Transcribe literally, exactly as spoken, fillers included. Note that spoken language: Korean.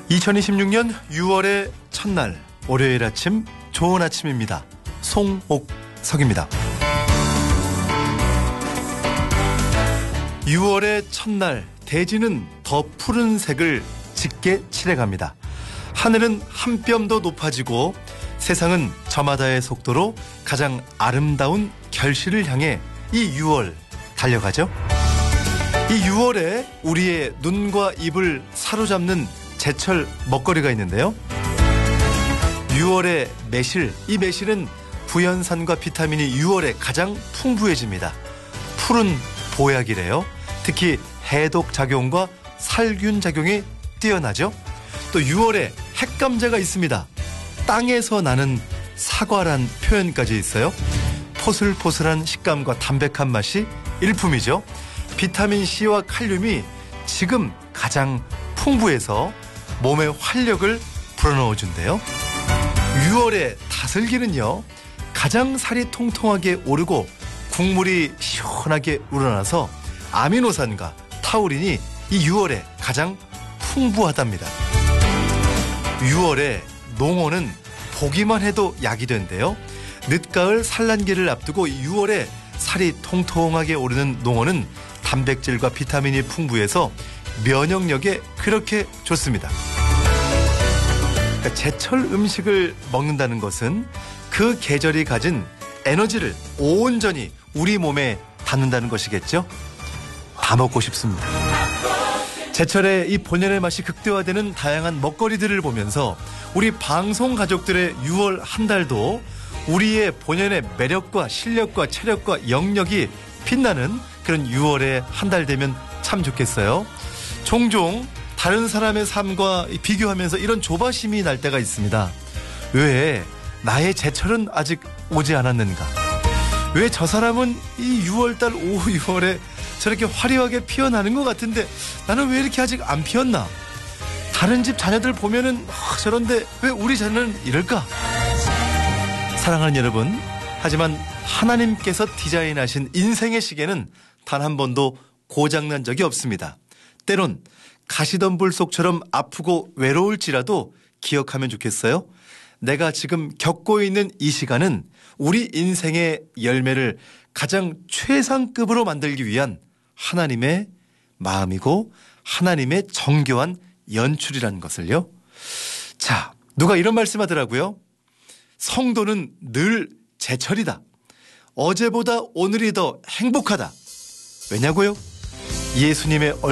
이천이십육 년 유월의 첫날 월요일 아침 좋은 아침입니다. 송옥석입니다. 유월의 첫날 대지는 더 푸른 색을 짙게 칠해갑니다. 하늘은 한 뼘 더 높아지고 세상은 저마다의 속도로 가장 아름다운 결실을 향해 이 유월 달려가죠. 이 유월에 우리의 눈과 입을 사로잡는 제철 먹거리가 있는데요. 유월의 매실, 이 매실은 부연산과 비타민이 유월에 가장 풍부해집니다. 푸른 보약이래요. 특히 해독 작용과 살균 작용이 뛰어나죠. 또 유월에 핵감자가 있습니다. 땅에서 나는 사과란 표현까지 있어요. 포슬포슬한 식감과 담백한 맛이 일품이죠. 비타민C와 칼륨이 지금 가장 풍부해서 몸의 활력을 불어넣어준대요. 유월의 다슬기는요, 가장 살이 통통하게 오르고 국물이 시원하게 우러나서 아미노산과 타우린이 이 유월에 가장 풍부하답니다. 유월에 농어는 보기만 해도 약이 된대요. 늦가을 산란기를 앞두고 유월에 살이 통통하게 오르는 농어는 단백질과 비타민이 풍부해서 면역력에 그렇게 좋습니다. 그러니까 제철 음식을 먹는다는 것은 그 계절이 가진 에너지를 온전히 우리 몸에 담는다는 것이겠죠. 다 먹고 싶습니다. 제철에 이 본연의 맛이 극대화되는 다양한 먹거리들을 보면서 우리 방송 가족들의 유월 한 달도 우리의 본연의 매력과 실력과 체력과 영역이 빛나는 그런 유월의 한 달 되면 참 좋겠어요. 종종 다른 사람의 삶과 비교하면서 이런 조바심이 날 때가 있습니다. 왜 나의 제철은 아직 오지 않았는가? 왜 저 사람은 이 유월달 오후 유월에 저렇게 화려하게 피어나는 것 같은데 나는 왜 이렇게 아직 안 피었나? 다른 집 자녀들 보면은 어, 저런데 왜 우리 자녀는 이럴까? 사랑하는 여러분, 하지만 하나님께서 디자인하신 인생의 시계는 단 한 번도 고장난 적이 없습니다. 때론 가시덤불 속처럼 아프고 외로울지라도 기억하면 좋겠어요. 내가 지금 겪고 있는 이 시간은 우리 인생의 열매를 가장 최상급으로 만들기 위한 하나님의 마음이고 하나님의 정교한 연출이라는 것을요. 자, 누가 이런 말씀하더라고요. 성도는 늘 제철이다. 어제보다 오늘이 더 행복하다. 왜냐고요? 예수님의